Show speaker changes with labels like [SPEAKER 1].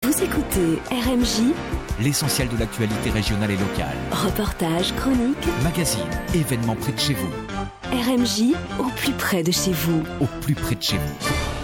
[SPEAKER 1] Vous écoutez RMJ,
[SPEAKER 2] l'essentiel de l'actualité régionale et locale.
[SPEAKER 1] reportages, chroniques,
[SPEAKER 2] Magazine, événements près de chez vous,
[SPEAKER 1] RMJ au plus près de chez vous.
[SPEAKER 2] au plus près de chez vous.